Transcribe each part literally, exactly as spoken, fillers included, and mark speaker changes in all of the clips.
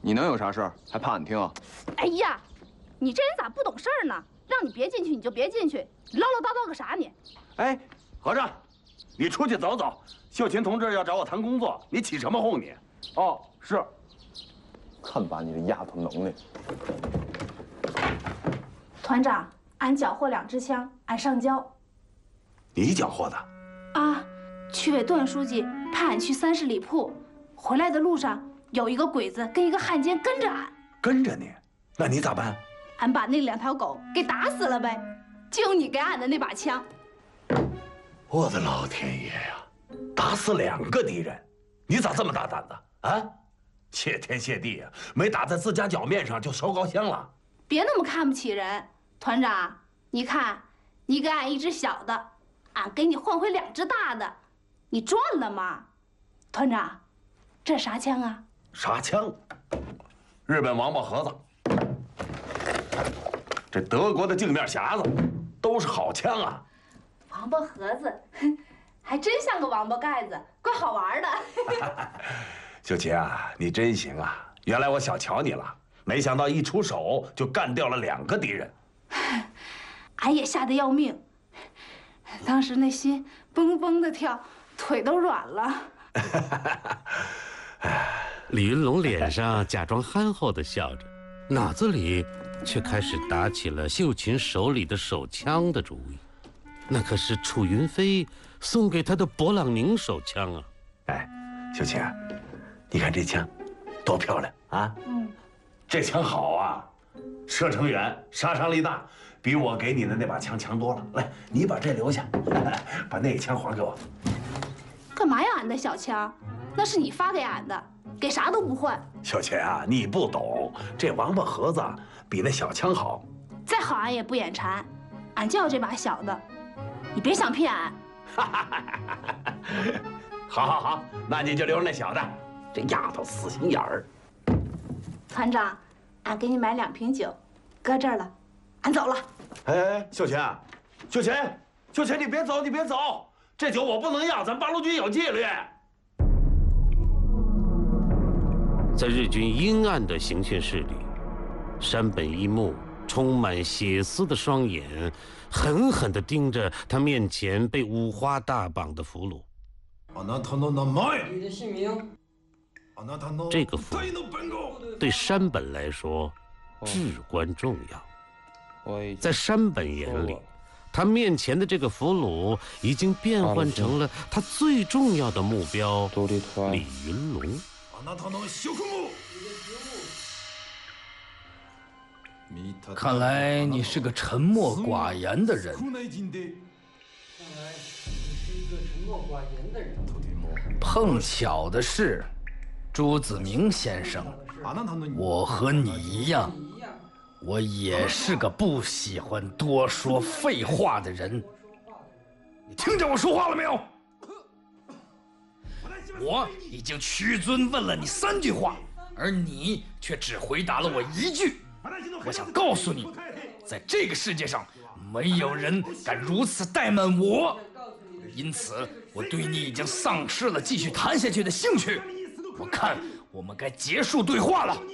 Speaker 1: 你能有啥事儿？还怕俺听啊？
Speaker 2: 哎呀，你这人咋不懂事儿呢？让你别进去你就别进去，你唠唠叨叨个啥你？
Speaker 3: 哎，合着，你出去走走。秀琴同志要找我谈工作，你起什么哄你？哦，是。
Speaker 1: 看把你这丫头能耐！
Speaker 2: 团长，俺缴获两支枪，俺上交。
Speaker 3: 你缴获的？
Speaker 2: 啊，区委段书记派俺去三十里铺，回来的路上有一个鬼子跟一个汉奸跟着俺。
Speaker 3: 跟着你？那你咋办？
Speaker 2: 俺把那两条狗给打死了呗，就你给俺的那把枪。
Speaker 3: 我的老天爷呀！打死两个敌人，你咋这么大胆呢？啊，谢天谢地呀，没打在自家脚面上就烧高香了。
Speaker 2: 别那么看不起人，团长，你看，你给俺一只小的，俺给你换回两只大的，你赚了吗？团长，这啥枪啊？
Speaker 3: 啥枪？日本王八盒子。这德国的镜面匣子，都是好枪啊。
Speaker 2: 王八盒子。还真像个王八盖子，怪好玩的。
Speaker 3: 秀琴啊，你真行啊！原来我小瞧你了，没想到一出手就干掉了两个敌人。
Speaker 2: 俺也吓得要命，当时那心蹦蹦的跳，腿都软了。
Speaker 4: 李云龙脸上假装憨厚的笑着，脑子里却开始打起了秀琴手里的手枪的主意。那可是楚云飞送给他的勃朗宁手枪啊！
Speaker 3: 哎，秀琴，你看这枪，多漂亮啊！嗯，这枪好啊，射程远，杀伤力大，比我给你的那把枪强多了。来，你把这留下，把那个枪还给我。
Speaker 2: 干嘛要俺的小枪？那是你发给俺的，给啥都不换。
Speaker 3: 秀琴啊，你不懂，这王八盒子比那小枪好。
Speaker 2: 再好俺也不眼馋，俺就要这把小的。你别想骗俺！
Speaker 3: 好，好，好，那你就留着那小的。这丫头死心眼儿。
Speaker 2: 团长，俺给你买两瓶酒，搁这儿了，俺走了。
Speaker 3: 哎哎，秀琴，秀琴，秀琴，你别走，你别走，这酒我不能要，咱八路军有纪律。
Speaker 4: 在日军阴暗的刑讯室里，山本一木充满血丝的双眼狠狠地盯着他面前被五花大绑的俘虏。
Speaker 5: 你的姓名。
Speaker 4: 这个俘虏对山本来说至关重要。在山本眼里，他面前的这个俘虏已经变换成了他最重要的目标——李云龙。
Speaker 6: 看来你是个沉默寡言的人。
Speaker 5: 看来你是一个沉默寡言的人。
Speaker 6: 碰巧的是，朱子明先生，我和你一样，我也是个不喜欢多说废话的人。你听见我说话了没有？我已经屈尊问了你三句话，而你却只回答了我一句。我想告诉你，在这个世界上，没有人敢如此怠慢我，因此我对你已经丧失了继续谈下去的兴趣。我看我们该结束对话了。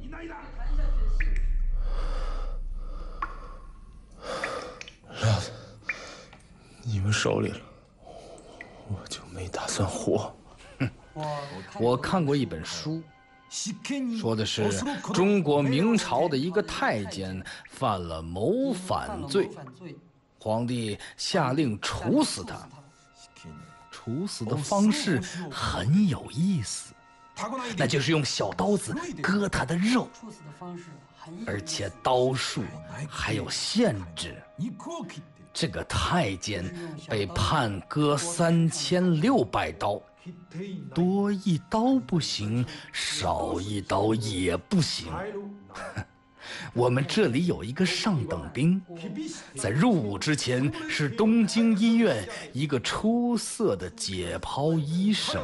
Speaker 7: 撂在你们手里了，我就没打算活。
Speaker 6: 我看过一本书，说的是中国明朝的一个太监犯了谋反罪，皇帝下令处死他。处死的方式很有意思，那就是用小刀子割他的肉，而且刀数还有限制。这个太监被判割三千六百刀，多一刀不行，少一刀也不行。我们这里有一个上等兵，在入伍之前是东京医院一个出色的解剖医生。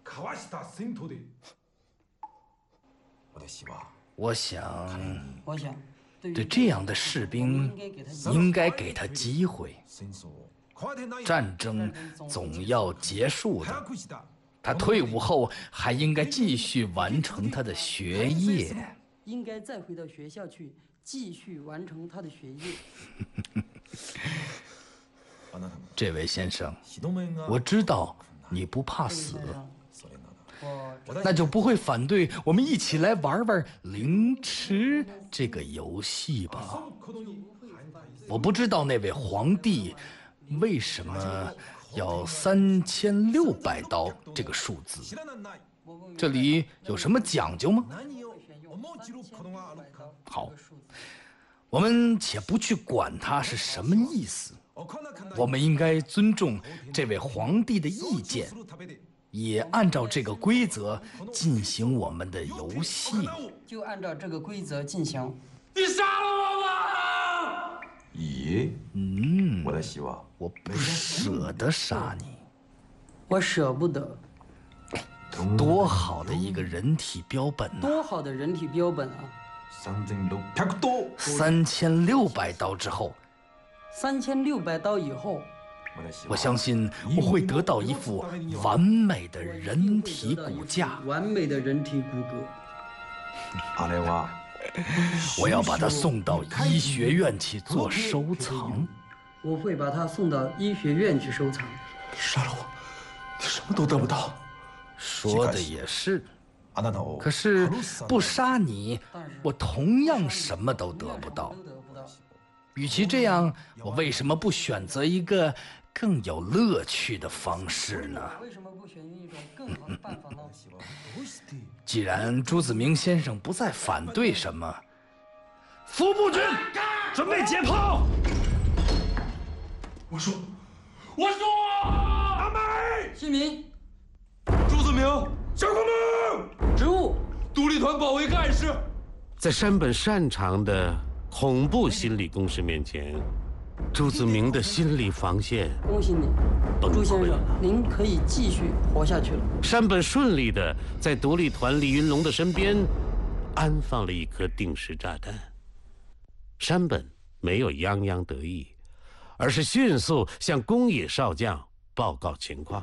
Speaker 6: 我想，
Speaker 5: 我想，
Speaker 6: 对这样的士兵，应该给他机会。战争总要结束的， 他退伍后还应该继续完成他的学业。
Speaker 5: 应该再回到学校去继续完成他的学业。
Speaker 6: 这位先生，我知道你不怕死，那就不会反对我们一起来玩玩凌迟这个游戏吧？我不知道那位皇帝为什么要三千六百刀这个数字，这里有什么讲究吗？好，我们且不去管它是什么意思，我们应该尊重这位皇帝的意见，也按照这个规则进行我们的游戏。
Speaker 5: 就按照这个规则进行。
Speaker 7: 你杀了我吧！
Speaker 1: 咦，
Speaker 6: 嗯，
Speaker 1: 我的希望，
Speaker 6: 我不舍得杀你，
Speaker 5: 我舍不得。
Speaker 6: 多好的一个人体标本呐！
Speaker 5: 多好的人体标本啊！
Speaker 6: 三千六百刀之后，
Speaker 5: 三千六百刀以后，
Speaker 6: 我相信我会得到一副完美的人体骨架，
Speaker 5: 完美的人体骨骼。
Speaker 1: 阿雷娃，
Speaker 6: 我要把它送到医学院去做收藏。
Speaker 5: 我会把它送到医学院去收藏。
Speaker 7: 杀了我，你什么都得不到。
Speaker 6: 说的也是，可是不杀你，我同样什么都得不到。与其这样，我为什么不选择一个更有乐趣的方式呢？
Speaker 5: 为什么不选用一种更好的办法呢？
Speaker 6: 既然朱子明先生不再反对什么，副部军准备解炮。
Speaker 7: 我说，我说，阿美，
Speaker 5: 姓名。
Speaker 7: 朱子明，小公公，
Speaker 5: 职务，
Speaker 7: 独立团保卫干事。
Speaker 4: 在山本擅长的恐怖心理攻势面前，朱子明的心理防线
Speaker 5: 恭喜你，朱先生，您可以继续活下去了。
Speaker 4: 山本顺利的在独立团李云龙的身边安放了一颗定时炸弹。山本没有泱泱得意，而是迅速向宫野少将报告情况。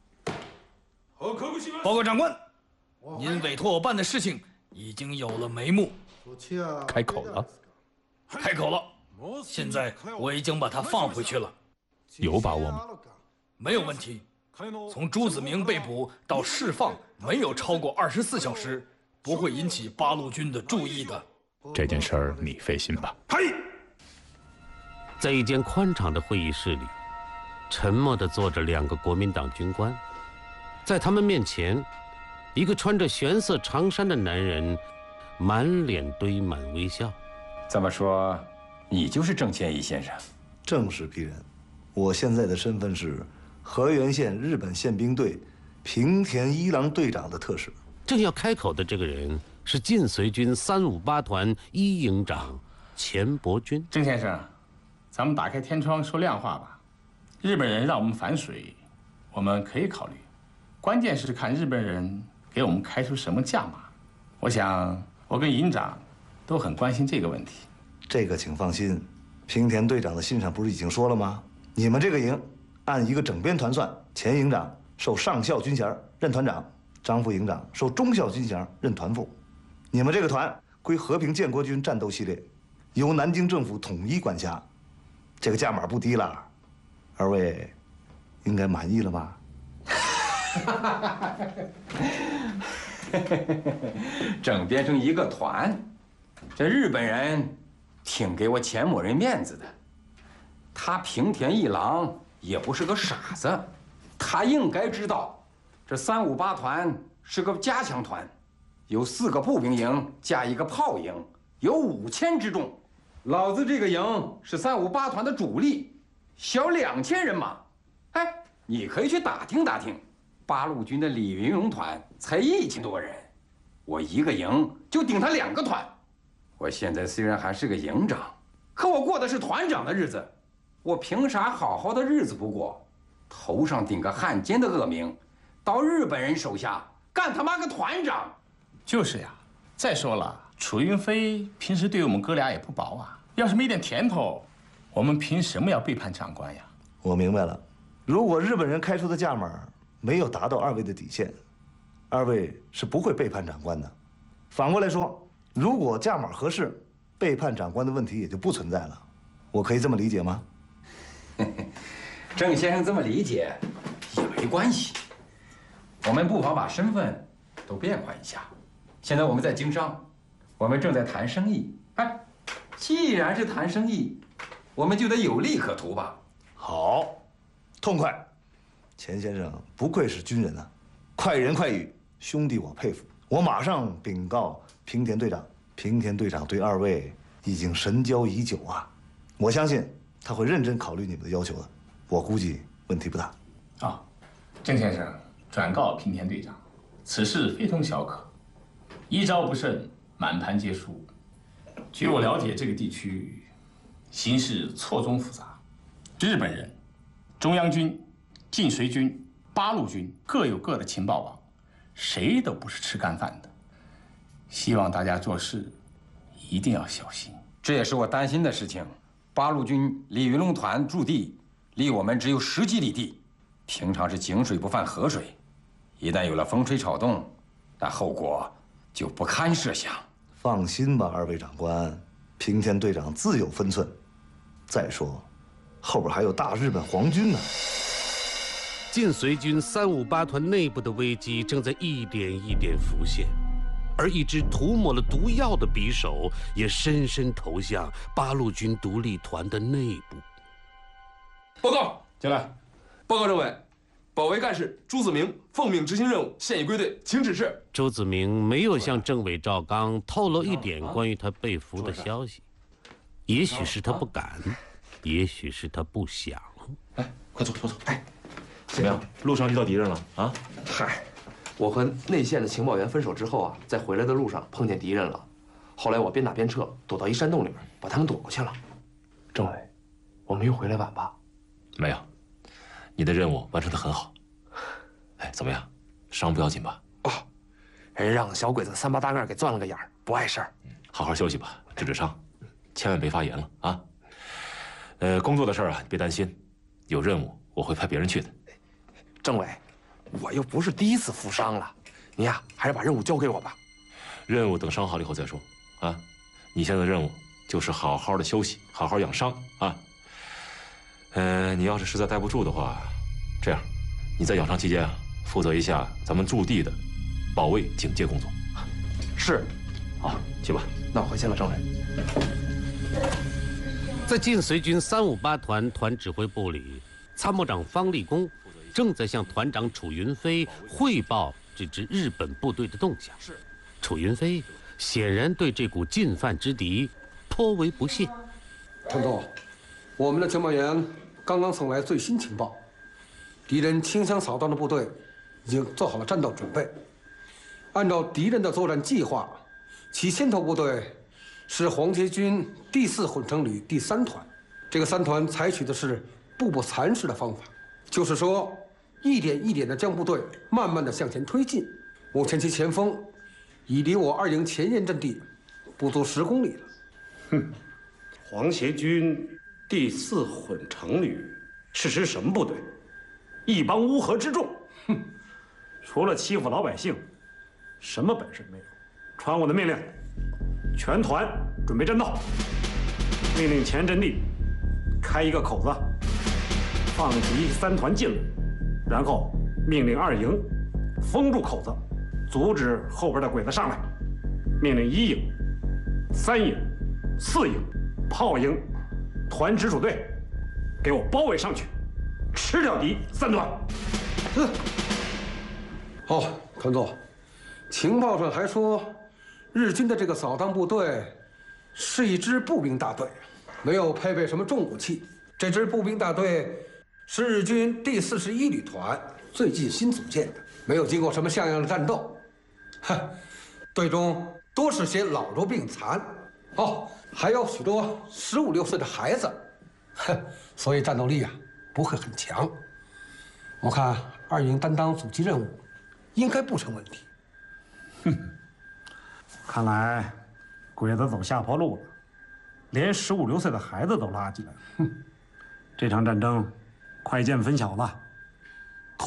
Speaker 6: 报告长官，您委托我办的事情已经有了眉目。
Speaker 7: 开口了，
Speaker 6: 开口了。现在我已经把他放回去了。
Speaker 7: 有把握吗？
Speaker 6: 没有问题。从朱子明被捕到释放，没有超过二十四小时，不会引起八路军的注意的。
Speaker 7: 这件事儿你费心吧。
Speaker 4: 嘿，在一间宽敞的会议室里，沉默地坐着两个国民党军官。在他们面前，一个穿着玄色长衫的男人，满脸堆满微笑。
Speaker 8: 这么说，你就是郑千一先生？
Speaker 9: 正是鄙人，我现在的身份是河源县日本宪兵队平田一郎队长的特使。
Speaker 4: 正要开口的这个人是晋绥军三五八团一营长钱伯钧。
Speaker 10: 郑先生，咱们打开天窗说亮话吧。日本人让我们反水，我们可以考虑。关键是看日本人给我们开出什么价码。我想我跟营长都很关心这个问题。
Speaker 9: 这个请放心，平田队长的信上不是已经说了吗？你们这个营按一个整编团算，钱营长受上校军衔任团长，张副营长受中校军衔任团副。你们这个团归和平建国军战斗系列，由南京政府统一管辖。这个价码不低了，二位应该满意了吧？
Speaker 8: 整编成一个团，这日本人挺给我钱某人面子的。他平田一郎也不是个傻子，他应该知道，这三五八团是个加强团，有四个步兵营加一个炮营，有五千之众。老子这个营是三五八团的主力，小两千人马。哎，你可以去打听打听。八路军的李云龙团才一千多人，我一个营就顶他两个团。我现在虽然还是个营长，可我过的是团长的日子，我凭啥好好的日子不过，头上顶个汉奸的恶名，到日本人手下干他妈个团长？
Speaker 10: 就是呀。再说了，楚云飞平时对我们哥俩也不薄啊，要是没点甜头，我们凭什么要背叛长官呀？
Speaker 9: 我明白了，如果日本人开出的价码没有达到二位的底线，二位是不会背叛长官的。反过来说，如果价码合适，背叛长官的问题也就不存在了。我可以这么理解吗？
Speaker 8: 郑先生这么理解也没关系，我们不妨把身份都变换一下。现在我们在经商，我们正在谈生意。哎，既然是谈生意，我们就得有利可图吧？
Speaker 9: 好，痛快！钱先生不愧是军人啊，快人快语，兄弟我佩服。我马上禀告平田队长，平田队长对二位已经神交已久啊，我相信他会认真考虑你们的要求的，我估计问题不大。
Speaker 10: 啊，郑先生转告平田队长，此事非同小可，一招不慎，满盘皆输。据我了解，这个地区形势错综复杂，日本人、中央军、晋绥军、八路军各有各的情报网，谁都不是吃干饭的。希望大家做事一定要小心。
Speaker 8: 这也是我担心的事情。八路军李云龙团驻地离我们只有十几里地，平常是井水不犯河水，一旦有了风吹草动，那后果就不堪设想。
Speaker 9: 放心吧，二位长官，平田队长自有分寸。再说，后边还有大日本皇军呢。
Speaker 4: 晋绥军三五八团内部的危机正在一点一点浮现，而一支涂抹了毒药的匕首也深深投向八路军独立团的内部。
Speaker 7: 报告，
Speaker 10: 进来。
Speaker 7: 报告政委，保卫干事朱子明奉命执行任务，现已归队，请指示。
Speaker 4: 朱子明没有向政委赵刚透露一点关于他被俘的消息，也许是他不敢，也许是他不想。
Speaker 7: 哎，快坐，快坐。哎，怎么样？路上遇到敌人了啊？
Speaker 11: 嗨，我和内线的情报员分手之后啊，在回来的路上碰见敌人了，后来我边打边撤，躲到一山洞里边，把他们躲过去了。政委，我没有回来晚吧？
Speaker 7: 没有，你的任务完成得很好。哎，怎么样？伤不要紧吧？
Speaker 11: 哦，人让小鬼子三八大盖给钻了个眼儿，不碍事儿。
Speaker 7: 好好休息吧，治治伤，千万别发炎了啊。呃，工作的事儿啊，别担心，有任务我会派别人去的。
Speaker 11: 政委，我又不是第一次负伤了，你呀，还是把任务交给我吧。
Speaker 7: 任务等伤好了以后再说啊。你现在的任务就是好好的休息，好好养伤啊。呃，你要是实在待不住的话，这样，你在养伤期间啊，负责一下咱们驻地的保卫警戒工作。
Speaker 11: 是，
Speaker 7: 好，去吧。
Speaker 11: 那我回去了，政委。
Speaker 4: 在晋绥军三五八团团指挥部里，参谋长方立功正在向团长楚云飞汇报这支日本部队的动向。楚云飞显然对这股进犯之敌颇为不屑。
Speaker 12: 团总，我们的情报员刚刚送来最新情报，敌人清乡扫荡的部队已经做好了战斗准备。按照敌人的作战计划，其先头部队是皇协军第四混成旅第三团。这个三团采取的是步步蚕食的方法，就是说，一点一点地将部队慢慢地向前推进。目前其前锋已离我二营前沿阵地不足十公里了。
Speaker 13: 哼，皇协军第四混成旅是支什么部队？一帮乌合之众。哼，除了欺负老百姓，什么本事没有。传我的命令，全团准备战斗。命令前阵地开一个口子，放敌三团进来，然后命令二营封住口子，阻止后边的鬼子上来。命令一营、三营、四营、炮营、团直属队给我包围上去，吃掉敌三团。
Speaker 12: 嗯。好，团总，情报上还说，日军的这个扫荡部队是一支步兵大队，没有配备什么重武器。这支步兵大队是日军第四十一旅团最近新组建的，没有经过什么像样的战斗。哼，队中多是些老弱病残，哦，还有许多十五六岁的孩子，哼，所以战斗力啊不会很强。我看二营担当阻击任务，应该不成问题。
Speaker 13: 哼，看来鬼子走下坡路了，连十五六岁的孩子都拉进来了。哼，这场战争快见分晓了，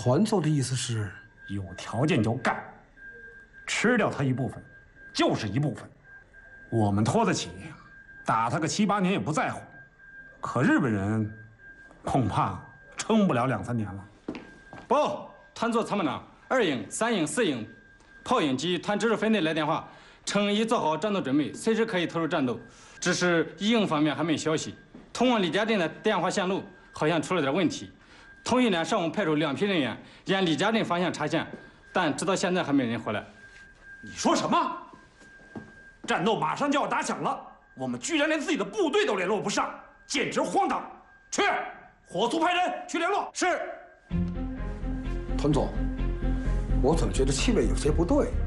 Speaker 12: 团座的意思是，
Speaker 13: 有条件就干，吃掉他一部分，就是一部分。我们拖得起，打他个七八年也不在乎。可日本人恐怕撑不了两三年了。
Speaker 14: 报，团座参谋长，二营、三营、四营炮营及团指挥分队来电话，称已做好战斗准备，随时可以投入战斗。只是一营方面还没消息。通往李家镇的电话线路好像出了点问题。同一连上午派出两批人员沿李家镇方向查线，但直到现在还没人回来。
Speaker 13: 你说什么？战斗马上就要打响了，我们居然连自己的部队都联络不上，简直荒唐！去，火速派人去联络。
Speaker 14: 是。
Speaker 12: 团座，我怎么觉得气味有些不对？